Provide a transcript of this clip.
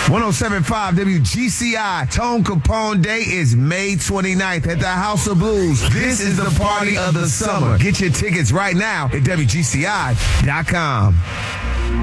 107.5 WGCI. Tone Capone Day is May 29th at the House of Blues. This is the party of the summer. Get your tickets right now at WGCI.com.